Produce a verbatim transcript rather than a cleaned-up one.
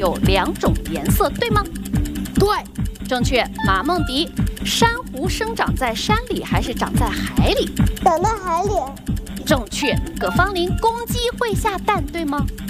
有两种颜色，对吗？ 对， 正确。马梦迪，珊瑚生长在山里还是长在海里？ 长在海里。 正确。葛芳林，公鸡会下蛋，对吗？